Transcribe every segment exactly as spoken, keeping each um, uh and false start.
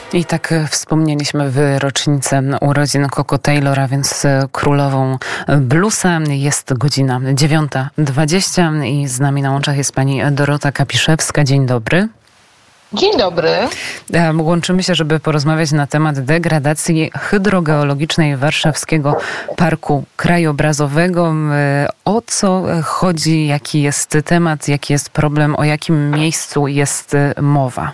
I tak wspomnieliśmy w rocznicę urodzin Koko Taylor, a więc królową bluesa. Jest godzina dziewiąta dwadzieścia i z nami na łączach jest pani Dorota Kapiszewska. Dzień dobry. Dzień dobry. Łączymy się, żeby porozmawiać na temat degradacji hydrogeologicznej Warszawskiego Parku Krajobrazowego. O co chodzi, jaki jest temat, jaki jest problem, o jakim miejscu jest mowa?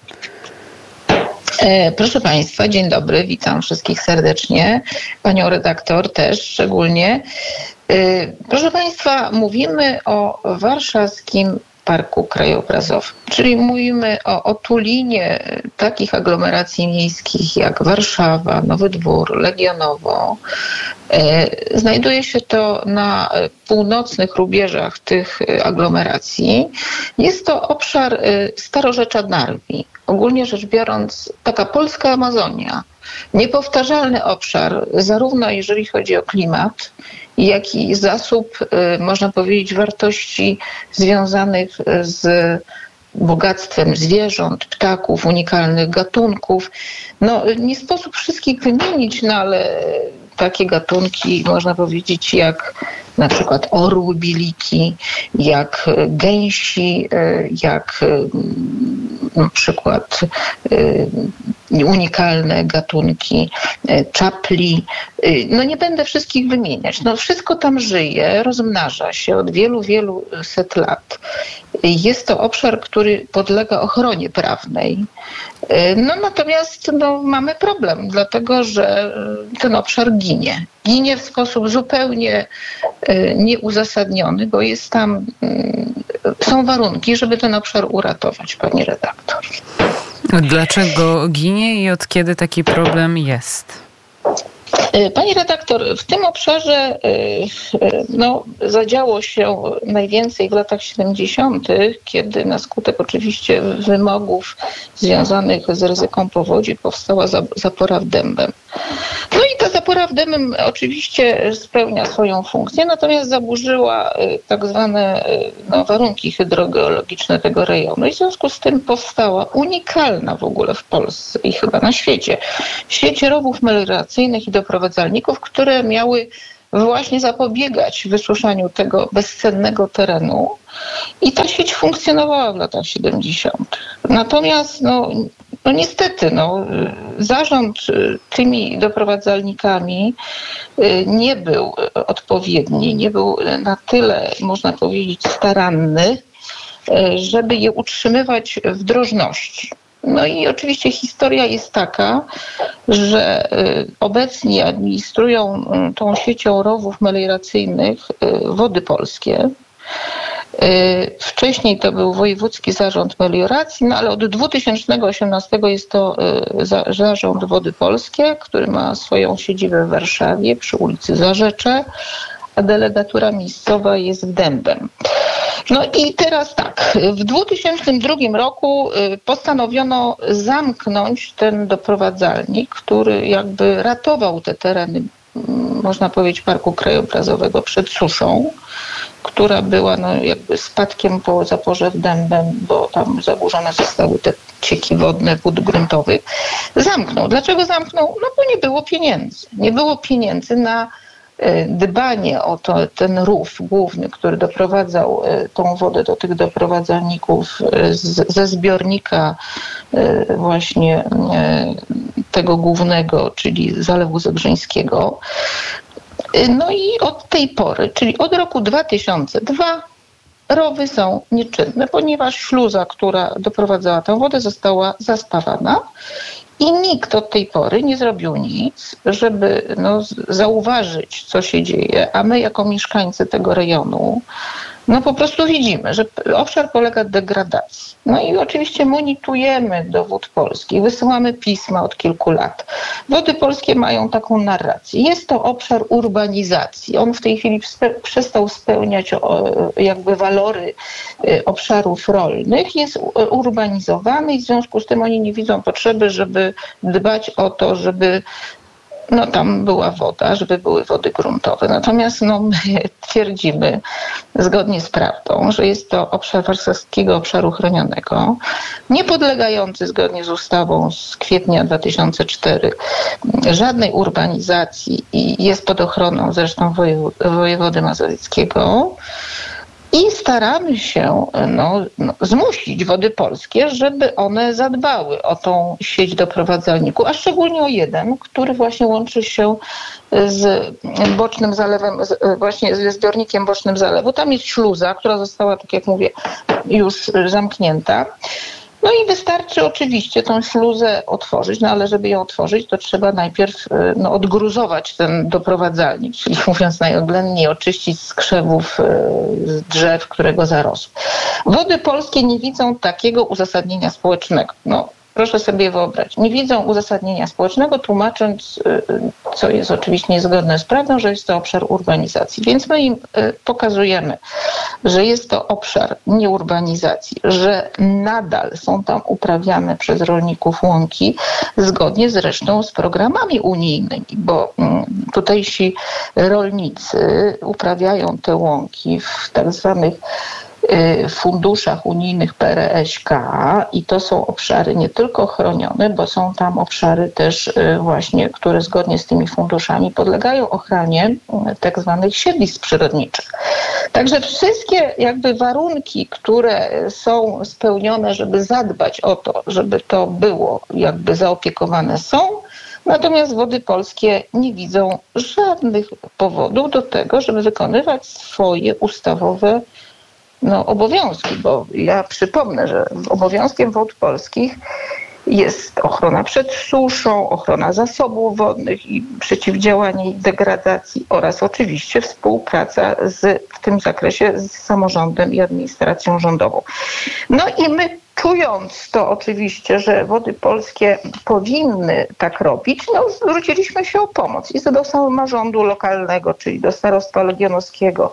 Proszę Państwa, dzień dobry, witam wszystkich serdecznie, panią redaktor też szczególnie. Proszę Państwa, mówimy o Warszawskim Parku Krajobrazowym, czyli mówimy o otulinie takich aglomeracji miejskich jak Warszawa, Nowy Dwór, Legionowo. Znajduje się to na północnych rubieżach tych aglomeracji. Jest to obszar Starorzecza Narwi. Ogólnie rzecz biorąc, taka polska Amazonia. Niepowtarzalny obszar, zarówno jeżeli chodzi o klimat, jak i zasób, można powiedzieć, wartości związanych z bogactwem zwierząt, ptaków, unikalnych gatunków. No, nie sposób wszystkich wymienić, no ale takie gatunki, można powiedzieć, jak na przykład orły biliki, jak gęsi, jak na przykład unikalne gatunki czapli. No nie będę wszystkich wymieniać. No wszystko tam żyje, rozmnaża się od wielu, wielu set lat. Jest to obszar, który podlega ochronie prawnej. No natomiast no, mamy problem, dlatego że ten obszar ginie. Ginie w sposób zupełnie nieuzasadniony, bo jest tam, są warunki, żeby ten obszar uratować, pani redaktor. Dlaczego ginie i od kiedy taki problem jest? Pani redaktor, w tym obszarze no, zadziało się najwięcej w latach siedemdziesiątych, kiedy na skutek oczywiście wymogów związanych z ryzyką powodzi powstała zapora w Dębem. No i ta zapora w Dębem oczywiście spełnia swoją funkcję, natomiast zaburzyła tak zwane no, warunki hydrogeologiczne tego rejonu i w związku z tym powstała unikalna w ogóle w Polsce i chyba na świecie sieć rowów melioracyjnych i doprowadzalników, które miały właśnie zapobiegać wysuszaniu tego bezcennego terenu. I ta sieć funkcjonowała w latach siedemdziesiątych. Natomiast no, no niestety no, zarząd tymi doprowadzalnikami nie był odpowiedni, nie był na tyle, można powiedzieć, staranny, żeby je utrzymywać w drożności. No i oczywiście historia jest taka, że obecnie administrują tą siecią rowów melioracyjnych Wody Polskie. Wcześniej to był Wojewódzki Zarząd Melioracji, no ale od dwa tysiące osiemnastego jest to Zarząd Wody Polskie, który ma swoją siedzibę w Warszawie przy ulicy Zarzecze, a delegatura miejscowa jest w Dębem. No i teraz tak, w dwa tysiące drugim roku postanowiono zamknąć ten doprowadzalnik, który jakby ratował te tereny, można powiedzieć, Parku Krajobrazowego przed suszą, która była no jakby spadkiem po zaporze w Dębem, bo tam zaburzone zostały te cieki wodne wód gruntowych. Zamknął. Dlaczego zamknął? No bo nie było pieniędzy. Nie było pieniędzy na dbanie o to, ten rów główny, który doprowadzał tą wodę do tych doprowadzalników z, ze zbiornika właśnie tego głównego, czyli Zalewu Zegrzyńskiego. No i od tej pory, czyli od roku dwa tysiące drugiego, rowy są nieczynne, ponieważ śluza, która doprowadzała tę wodę, została zaspawana. I nikt od tej pory nie zrobił nic, żeby no, zauważyć, co się dzieje, a my jako mieszkańcy tego rejonu no po prostu widzimy, że obszar polega degradacji. No i oczywiście monitorujemy do Wód Polskich, wysyłamy pisma od kilku lat. Wody Polskie mają taką narrację. Jest to obszar urbanizacji. On w tej chwili spe- przestał spełniać o, jakby walory y, obszarów rolnych. Jest urbanizowany i w związku z tym oni nie widzą potrzeby, żeby dbać o to, żeby no tam była woda, żeby były wody gruntowe. Natomiast no, my twierdzimy zgodnie z prawdą, że jest to obszar warszawskiego obszaru chronionego, niepodlegający zgodnie z ustawą z kwietnia dwa tysiące czwartego żadnej urbanizacji i jest pod ochroną zresztą wojewody mazowieckiego. I staramy się no, no, zmusić Wody Polskie, żeby one zadbały o tą sieć doprowadzalników, a szczególnie o jeden, który właśnie łączy się z bocznym zalewem, z, właśnie ze zbiornikiem bocznym zalewu. Tam jest śluza, która została, tak jak mówię, już zamknięta. No i wystarczy oczywiście tą śluzę otworzyć, no ale żeby ją otworzyć, to trzeba najpierw no, odgruzować ten doprowadzalnik, czyli mówiąc najoględniej, oczyścić z krzewów, z drzew, które go zarosły. Wody Polskie nie widzą takiego uzasadnienia społecznego. No, proszę sobie wyobrazić, nie widzą uzasadnienia społecznego, tłumacząc, co jest oczywiście niezgodne z prawdą, że jest to obszar urbanizacji. Więc my im pokazujemy, że jest to obszar nieurbanizacji, że nadal są tam uprawiane przez rolników łąki, zgodnie zresztą z programami unijnymi, bo tutejsi rolnicy uprawiają te łąki w tak zwanych funduszach unijnych P R S K i to są obszary nie tylko chronione, bo są tam obszary też właśnie, które zgodnie z tymi funduszami podlegają ochronie tak zwanych siedlisk przyrodniczych. Także wszystkie jakby warunki, które są spełnione, żeby zadbać o to, żeby to było jakby zaopiekowane, są. Natomiast Wody Polskie nie widzą żadnych powodów do tego, żeby wykonywać swoje ustawowe no, obowiązki, bo ja przypomnę, że obowiązkiem Wód Polskich jest ochrona przed suszą, ochrona zasobów wodnych i przeciwdziałanie ich degradacji oraz oczywiście współpraca z, w tym zakresie z samorządem i administracją rządową. No i my, czując to oczywiście, że Wody Polskie powinny tak robić, no zwróciliśmy się o pomoc i do samorządu lokalnego, czyli do starostwa legionowskiego.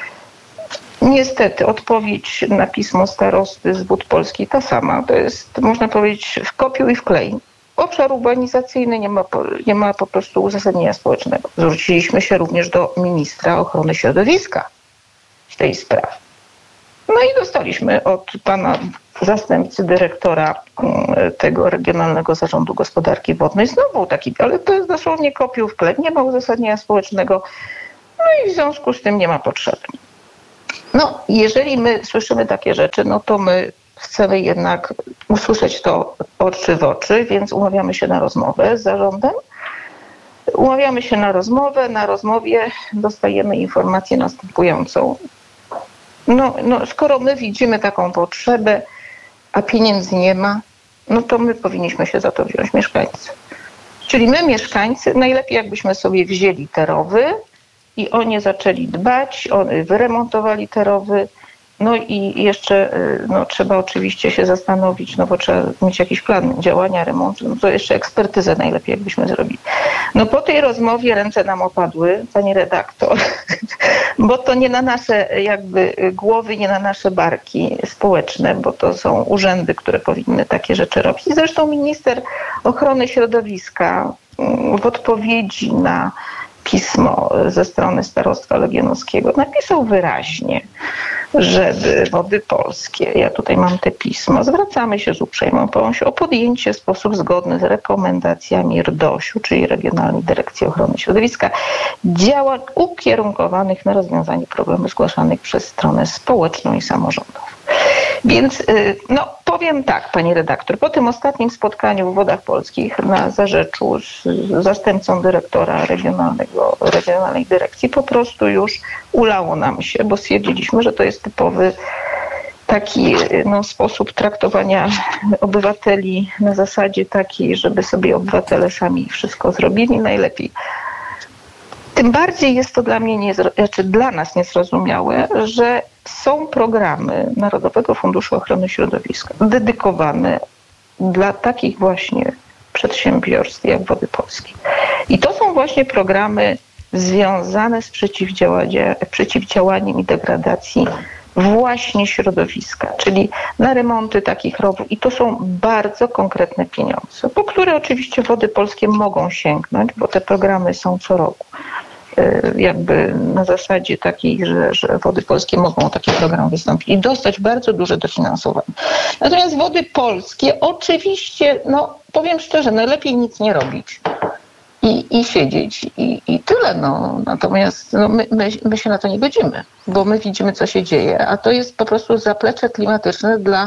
Niestety odpowiedź na pismo starosty z Wód Polskich ta sama. To jest, można powiedzieć, w kopiuj i wklej. Obszar urbanizacyjny nie ma, nie ma po prostu uzasadnienia społecznego. Zwróciliśmy się również do ministra ochrony środowiska w tej sprawie. No i dostaliśmy od pana zastępcy dyrektora tego Regionalnego Zarządu Gospodarki Wodnej znowu taki, ale to jest dosłownie kopiuj w wklej. Nie ma uzasadnienia społecznego, no i w związku z tym nie ma potrzeby. No, jeżeli my słyszymy takie rzeczy, no to my chcemy jednak usłyszeć to oczy w oczy, więc umawiamy się na rozmowę z zarządem. Umawiamy się na rozmowę, na rozmowie dostajemy informację następującą. No, no, skoro my widzimy taką potrzebę, a pieniędzy nie ma, no to my powinniśmy się za to wziąć, mieszkańcy. Czyli my, mieszkańcy, najlepiej jakbyśmy sobie wzięli te rowy, i oni zaczęli dbać, oni wyremontowali te rowy. No i jeszcze no, trzeba oczywiście się zastanowić, no bo trzeba mieć jakiś plan działania, remontu, no to jeszcze ekspertyzę najlepiej jakbyśmy zrobili. No po tej rozmowie ręce nam opadły, pani redaktor, bo to nie na nasze jakby głowy, nie na nasze barki społeczne, bo to są urzędy, które powinny takie rzeczy robić. Zresztą minister ochrony środowiska w odpowiedzi na pismo ze strony Starostwa Legionowskiego napisał wyraźnie, żeby Wody Polskie, ja tutaj mam te pismo, zwracamy się z uprzejmą prośbą o podjęcie w sposób zgodny z rekomendacjami R D O S-u, czyli Regionalnej Dyrekcji Ochrony Środowiska, działań ukierunkowanych na rozwiązanie problemów zgłaszanych przez stronę społeczną i samorządową. Więc no, powiem tak, pani redaktor, po tym ostatnim spotkaniu w Wodach Polskich na Zarzeczu z zastępcą dyrektora regionalnego, Regionalnej Dyrekcji po prostu już ulało nam się, bo stwierdziliśmy, że to jest typowy taki no, sposób traktowania obywateli na zasadzie takiej, żeby sobie obywatele sami wszystko zrobili najlepiej. Tym bardziej jest to dla mnie, nie, znaczy dla nas niezrozumiałe, że są programy Narodowego Funduszu Ochrony Środowiska dedykowane dla takich właśnie przedsiębiorstw jak Wody Polskie. I to są właśnie programy związane z przeciwdziałaniem, przeciwdziałaniem i degradacji właśnie środowiska, czyli na remonty takich rowów i to są bardzo konkretne pieniądze, po które oczywiście Wody Polskie mogą sięgnąć, bo te programy są co roku. Jakby na zasadzie takiej, że, że Wody Polskie mogą taki program wystąpić i dostać bardzo duże dofinansowanie. Natomiast Wody Polskie oczywiście, no powiem szczerze, najlepiej nic nie robić i, i siedzieć i, i tyle. No. Natomiast no, my, my, my się na to nie godzimy, bo my widzimy, co się dzieje, a to jest po prostu zaplecze klimatyczne dla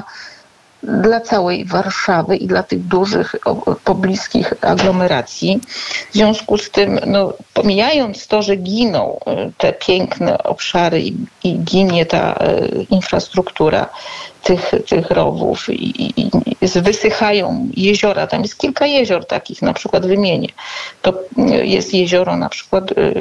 dla całej Warszawy i dla tych dużych, pobliskich aglomeracji. W związku z tym, no, pomijając to, że giną te piękne obszary i, i ginie ta infrastruktura tych, tych rowów i, i, i wysychają jeziora, tam jest kilka jezior takich, na przykład wymienię. To jest jezioro na przykład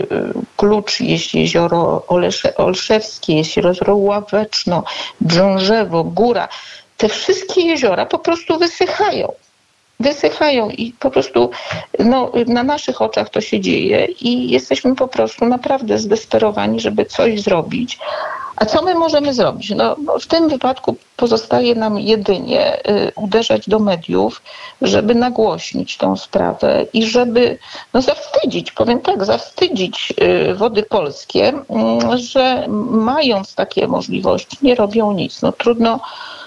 Klucz, jest jezioro Olesze, Olszewskie, jest jezioro Ławeczno, Brzążewo, Góra. Te wszystkie jeziora po prostu wysychają. Wysychają i po prostu no, na naszych oczach to się dzieje i jesteśmy po prostu naprawdę zdesperowani, żeby coś zrobić. A co my możemy zrobić? No, w tym wypadku pozostaje nam jedynie y, uderzać do mediów, żeby nagłośnić tą sprawę i żeby no, zawstydzić, powiem tak, zawstydzić y, Wody Polskie, y, że mając takie możliwości nie robią nic. No trudno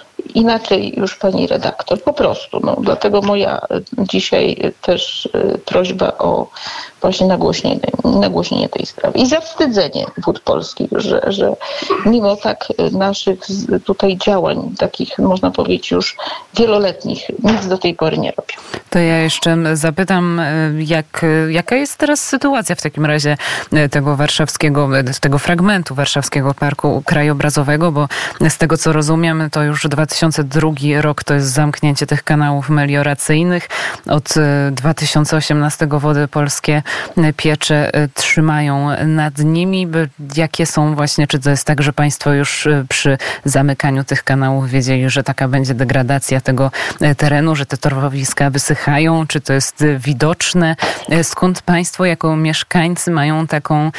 inaczej już pani redaktor, po prostu. No, dlatego moja dzisiaj też prośba o właśnie nagłośnienie, nagłośnienie tej sprawy. I zawstydzenie Wód Polskich, że, że mimo tak naszych tutaj działań, takich można powiedzieć już wieloletnich, nic do tej pory nie robią. To ja jeszcze zapytam, jak, jaka jest teraz sytuacja w takim razie tego warszawskiego, tego fragmentu Warszawskiego Parku Krajobrazowego, bo z tego co rozumiem, to już dwa tysiące drugi rok to jest zamknięcie tych kanałów melioracyjnych. Od dwa tysiące osiemnastego Wody Polskie piecze trzymają nad nimi. Jakie są właśnie, czy to jest tak, że państwo już przy zamykaniu tych kanałów wiedzieli, że taka będzie degradacja tego terenu, że te torwowiska wysychają? Czy to jest widoczne? Skąd państwo jako mieszkańcy mają taką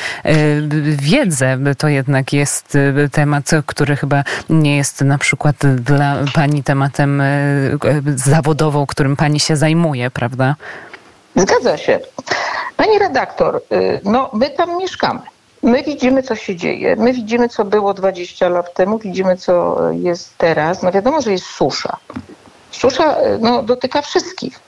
wiedzę? To jednak jest temat, który chyba nie jest na przykład dla pani tematem zawodową, którym pani się zajmuje, prawda? Zgadza się. Pani redaktor, no my tam mieszkamy. My widzimy, co się dzieje. My widzimy, co było dwadzieścia lat temu. Widzimy, co jest teraz. No wiadomo, że jest susza. Susza no, dotyka wszystkich.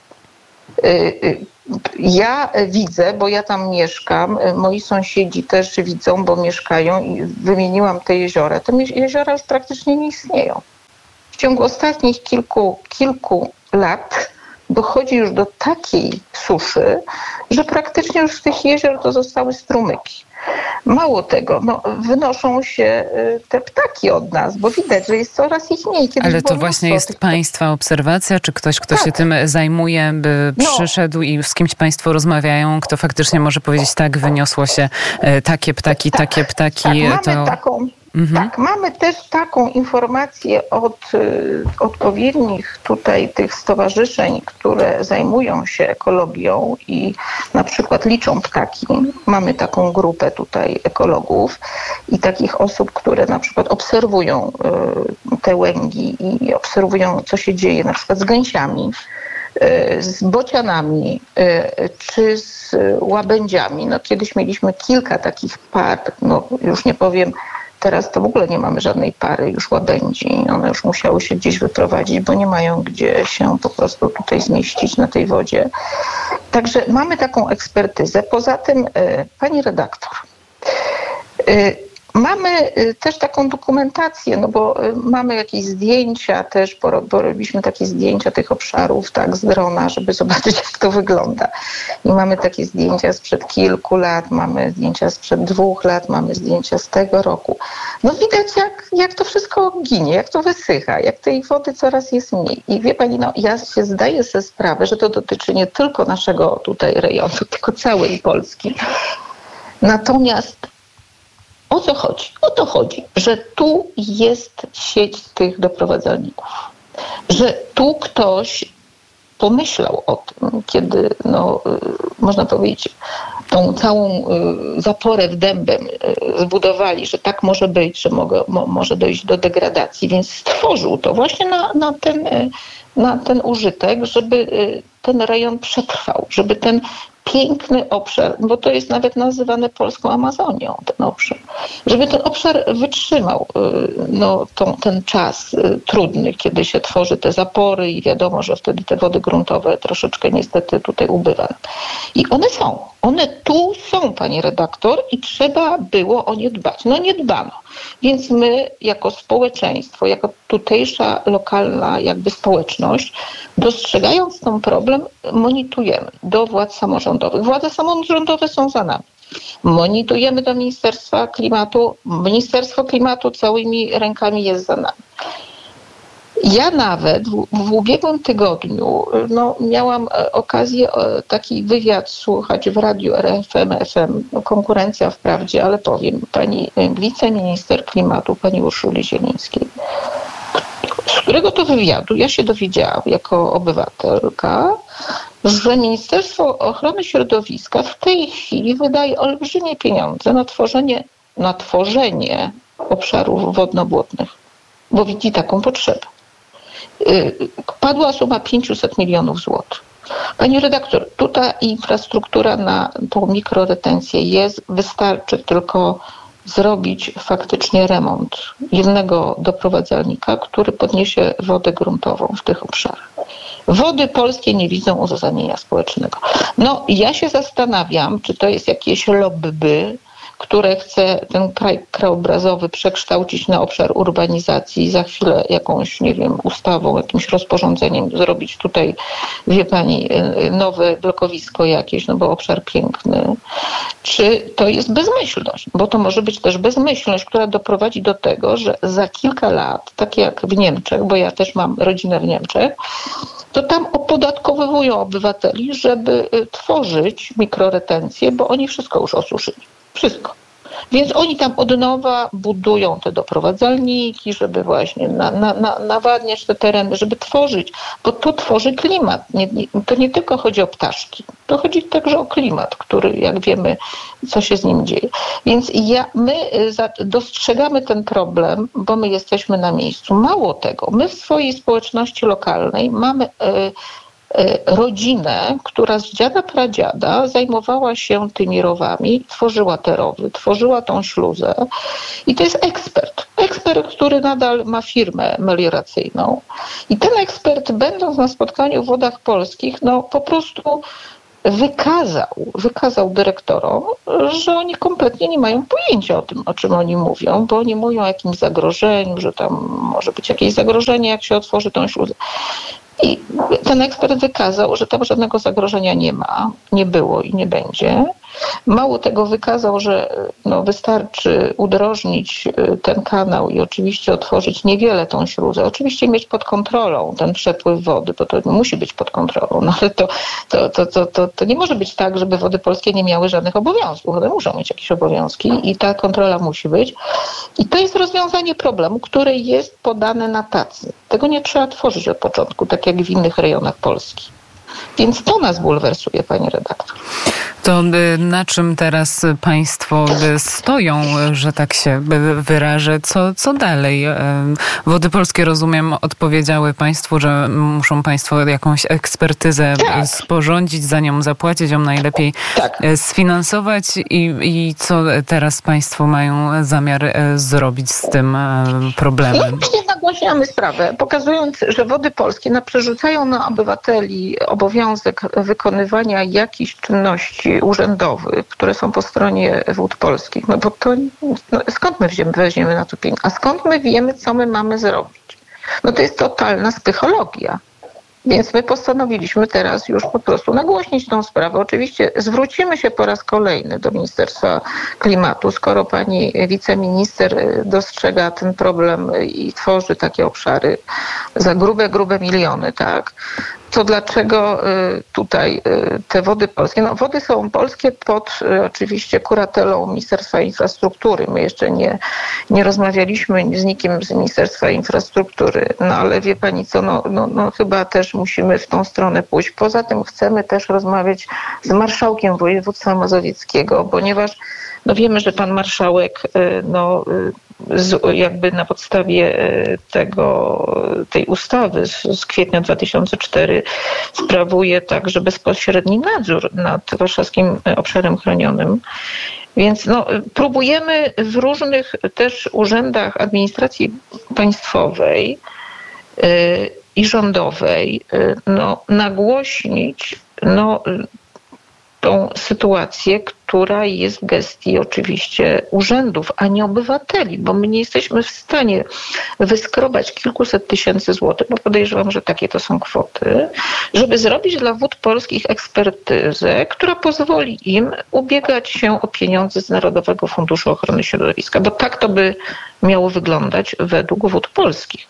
Ja widzę, bo ja tam mieszkam, moi sąsiedzi też widzą, bo mieszkają i wymieniłam te jeziora. Te jeziora już praktycznie nie istnieją. W ciągu ostatnich kilku, kilku lat dochodzi już do takiej suszy, że praktycznie już z tych jezior to zostały strumyki. Mało tego, no, wynoszą się te ptaki od nas, bo widać, że jest coraz ich mniej. Kiedyś ale to właśnie jest tych... państwa obserwacja, czy ktoś, kto tak. się tym zajmuje, by no. przyszedł i z kimś państwo rozmawiają, kto faktycznie może powiedzieć, tak, wyniosło się takie ptaki, tak, takie ptaki. Tak, mamy to... taką... Mhm. Tak, mamy też taką informację od y, odpowiednich tutaj tych stowarzyszeń, które zajmują się ekologią i na przykład liczą ptaki. Mamy taką grupę tutaj ekologów i takich osób, które na przykład obserwują y, te łęgi i obserwują, co się dzieje na przykład z gęsiami, y, z bocianami y, czy z łabędziami. No, kiedyś mieliśmy kilka takich par, no już nie powiem. Teraz to w ogóle nie mamy żadnej pary już łabędzi. One już musiały się gdzieś wyprowadzić, bo nie mają gdzie się po prostu tutaj zmieścić na tej wodzie. Także mamy taką ekspertyzę. Poza tym, pani redaktor, mamy też taką dokumentację, no bo mamy jakieś zdjęcia też, porobiliśmy takie zdjęcia tych obszarów tak z drona, żeby zobaczyć, jak to wygląda. I mamy takie zdjęcia sprzed kilku lat, mamy zdjęcia sprzed dwóch lat, mamy zdjęcia z tego roku. No widać, jak, jak to wszystko ginie, jak to wysycha, jak tej wody coraz jest mniej. I wie pani, no ja się zdaję sobie sprawę, że to dotyczy nie tylko naszego tutaj rejonu, tylko całej Polski. Natomiast o co chodzi? O to chodzi, że tu jest sieć tych doprowadzalników. Że tu ktoś pomyślał o tym, kiedy, no, można powiedzieć, tą całą zaporę w dębem zbudowali, że tak może być, że mogę, mo, może dojść do degradacji, więc stworzył to właśnie na, na, ten, na ten użytek, żeby ten rejon przetrwał, żeby ten piękny obszar, bo to jest nawet nazywane polską Amazonią, ten obszar, żeby ten obszar wytrzymał no, tą, ten czas trudny, kiedy się tworzy te zapory i wiadomo, że wtedy te wody gruntowe troszeczkę niestety tutaj ubywa. I one są. One tu są, pani redaktor, i trzeba było o nie dbać. No nie dbano. Więc my jako społeczeństwo, jako tutejsza lokalna jakby społeczność, dostrzegając ten problem, monitorujemy do władz samorządowych. Władze samorządowe są za nami. Monitorujemy do Ministerstwa Klimatu. Ministerstwo Klimatu całymi rękami jest za nami. Ja nawet w, w ubiegłym tygodniu no, miałam okazję taki wywiad słuchać w radiu R F M F M, no, konkurencja wprawdzie, ale powiem, pani wiceminister klimatu, pani Urszuli Zielińskiej, z którego to wywiadu ja się dowiedziałam jako obywatelka, że Ministerstwo Ochrony Środowiska w tej chwili wydaje olbrzymie pieniądze na tworzenie, na tworzenie obszarów wodno-błotnych, bo widzi taką potrzebę. Padła suma pięćset milionów złotych. Pani redaktor, tutaj infrastruktura na tą mikroretencję jest, wystarczy tylko zrobić faktycznie remont jednego doprowadzalnika, który podniesie wodę gruntową w tych obszarach. Wody polskie nie widzą uzasadnienia społecznego. No, ja się zastanawiam, czy to jest jakieś lobby, które chce ten kraj krajobrazowy przekształcić na obszar urbanizacji i za chwilę jakąś, nie wiem, ustawą, jakimś rozporządzeniem zrobić tutaj, wie pani, nowe blokowisko jakieś, no bo obszar piękny. Czy to jest bezmyślność? Bo to może być też bezmyślność, która doprowadzi do tego, że za kilka lat, tak jak w Niemczech, bo ja też mam rodzinę w Niemczech, to tam opodatkowują obywateli, żeby tworzyć mikroretencje, bo oni wszystko już osuszyli. Wszystko. Więc oni tam od nowa budują te doprowadzalniki, żeby właśnie na, na, na, nawadniać te tereny, żeby tworzyć, bo to tworzy klimat. Nie, nie, to nie tylko chodzi o ptaszki, to chodzi także o klimat, który, jak wiemy, co się z nim dzieje. Więc ja, my za, dostrzegamy ten problem, bo my jesteśmy na miejscu. Mało tego, my w swojej społeczności lokalnej mamy... Yy, rodzinę, która z dziada pradziada zajmowała się tymi rowami, tworzyła te rowy, tworzyła tą śluzę i to jest ekspert. Ekspert, który nadal ma firmę melioracyjną i ten ekspert, będąc na spotkaniu w Wodach Polskich, no po prostu wykazał, wykazał dyrektorom, że oni kompletnie nie mają pojęcia o tym, o czym oni mówią, bo oni mówią o jakimś zagrożeniu, że tam może być jakieś zagrożenie, jak się otworzy tą śluzę. I ten ekspert wykazał, że tam żadnego zagrożenia nie ma, nie było i nie będzie. Mało tego, wykazał, że no, wystarczy udrożnić ten kanał i oczywiście otworzyć niewiele tą śluzę. Oczywiście mieć pod kontrolą ten przepływ wody, bo to musi być pod kontrolą. No, ale to, to, to, to, to, to nie może być tak, żeby Wody Polskie nie miały żadnych obowiązków. One muszą mieć jakieś obowiązki i ta kontrola musi być. I to jest rozwiązanie problemu, które jest podane na tacy. Tego nie trzeba tworzyć od początku, tak jak w innych rejonach Polski. Więc to nas bulwersuje, pani redaktor. To na czym teraz państwo stoją, że tak się wyrażę? Co, co dalej? Wody Polskie, rozumiem, odpowiedziały państwu, że muszą państwo jakąś ekspertyzę tak. sporządzić, za nią zapłacić, ją najlepiej tak. sfinansować. I, I co teraz państwo mają zamiar zrobić z tym problemem? No, nagłaśniamy sprawę, pokazując, że Wody Polskie przerzucają na obywateli obowiązek wykonywania jakichś czynności urzędowych, które są po stronie Wód Polskich. No bo to no, skąd my weźmiemy, weźmiemy na to pieniądze? A skąd my wiemy, co my mamy zrobić? No to jest totalna psychologia. Więc my postanowiliśmy teraz już po prostu nagłośnić tą sprawę. Oczywiście zwrócimy się po raz kolejny do Ministerstwa Klimatu, skoro pani wiceminister dostrzega ten problem i tworzy takie obszary za grube, grube miliony, tak? to dlaczego tutaj te Wody Polskie? No, Wody są polskie pod oczywiście kuratelą Ministerstwa Infrastruktury. My jeszcze nie, nie rozmawialiśmy z nikim z Ministerstwa Infrastruktury, no ale wie pani co, no, no, no chyba też musimy w tą stronę pójść. Poza tym chcemy też rozmawiać z marszałkiem województwa mazowieckiego, ponieważ no wiemy, że pan marszałek no, jakby na podstawie tego, tej ustawy z, z kwietnia dwa tysiące czwartego sprawuje także bezpośredni nadzór nad warszawskim obszarem chronionym. Więc no, próbujemy w różnych też urzędach administracji państwowej yy, i rządowej yy, no, nagłośnić no, tą sytuację, która jest w gestii oczywiście urzędów, a nie obywateli, bo my nie jesteśmy w stanie wyskrobać kilkuset tysięcy złotych, bo podejrzewam, że takie to są kwoty, żeby zrobić dla Wód Polskich ekspertyzę, która pozwoli im ubiegać się o pieniądze z Narodowego Funduszu Ochrony Środowiska, bo tak to by miało wyglądać według Wód Polskich.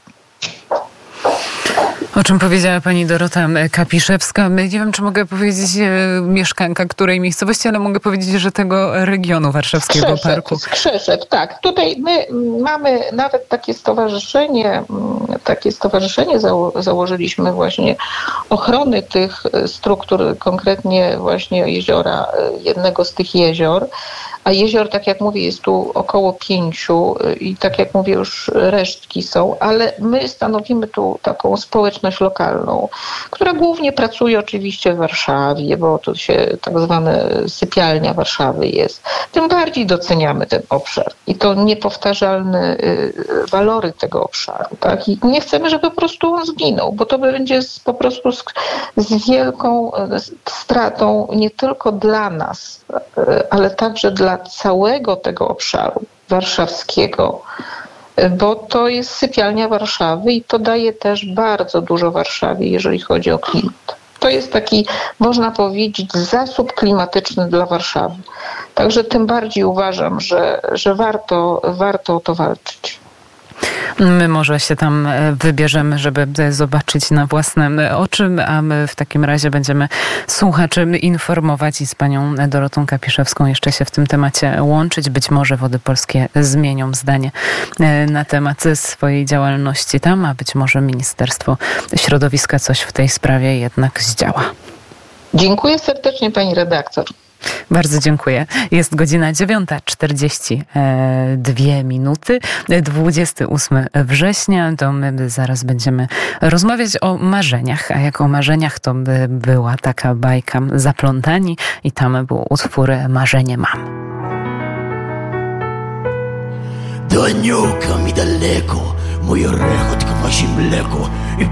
O czym powiedziała pani Dorota Kapiszewska. Nie wiem, czy mogę powiedzieć mieszkanka której miejscowości, ale mogę powiedzieć, że tego regionu warszawskiego Skrzeszek, parku. Skrzeszek, tak. Tutaj my mamy nawet takie stowarzyszenie, takie stowarzyszenie zało- założyliśmy właśnie ochrony tych struktur, konkretnie właśnie jeziora, jednego z tych jezior. A jezior, tak jak mówię, jest tu około pięciu i tak jak mówię, już resztki są, ale my stanowimy tu taką społeczność lokalną, która głównie pracuje oczywiście w Warszawie, bo to się tak zwane sypialnia Warszawy jest. Tym bardziej doceniamy ten obszar i to niepowtarzalne walory tego obszaru. Tak? I nie chcemy, żeby po prostu on zginął, bo to będzie z, po prostu z, z wielką stratą nie tylko dla nas, ale także dla całego tego obszaru warszawskiego, bo to jest sypialnia Warszawy i to daje też bardzo dużo Warszawie, jeżeli chodzi o klimat. To jest taki, można powiedzieć, zasób klimatyczny dla Warszawy. Także tym bardziej uważam, że, że warto, warto o to walczyć. My może się tam wybierzemy, żeby zobaczyć na własne oczy, a my w takim razie będziemy słuchaczy informować i z panią Dorotą Kapiszewską jeszcze się w tym temacie łączyć. Być może Wody Polskie zmienią zdanie na temat swojej działalności tam, a być może Ministerstwo Środowiska coś w tej sprawie jednak zdziała. Dziękuję serdecznie pani redaktor. Bardzo dziękuję. Jest godzina dziewiąta czterdzieści dwie minuty, dwudziestego ósmego września. To my zaraz będziemy rozmawiać o marzeniach. A jak o marzeniach, to by była taka bajka Zaplątani i tam był utwór Marzenie mam. Do aniołka mi daleko, moje rechot kwasi mleko i